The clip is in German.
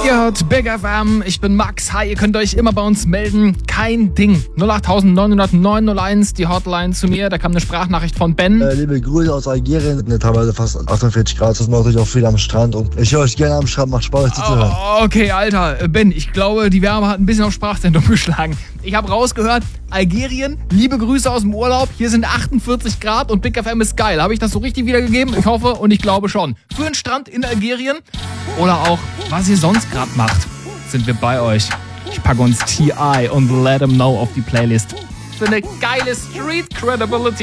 Ihr hört Big FM, ich bin Max. Hi, ihr könnt euch immer bei uns melden. Kein Ding. 08900 901, die Hotline zu mir. Da kam eine Sprachnachricht von Ben. Liebe Grüße aus Algerien. Teilweise fast 48 Grad. Das ist natürlich auch viel am Strand. Und ich höre euch gerne am Strand. Macht Spaß, euch zuzuhören. Okay, Alter. Ben, ich glaube, die Wärme hat ein bisschen auf Sprachzentrum geschlagen. Ich habe rausgehört, Algerien, liebe Grüße aus dem Urlaub. Hier sind 48 Grad und Big FM ist geil. Habe ich das so richtig wiedergegeben? Ich hoffe und ich glaube schon. Für einen Strand in Algerien oder auch, was ihr sonst gerade macht, sind wir bei euch. Ich packe uns T.I. und Let 'Em Know auf die Playlist. Für eine geile Street Credibility.